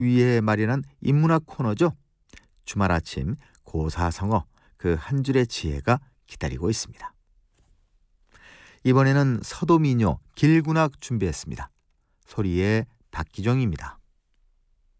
위에 마련한 인문학 코너죠. 주말 아침 고사성어 그 한 줄의 지혜가 기다리고 있습니다. 이번에는 서도민요 길군학 준비했습니다. 소리의 박기정입니다.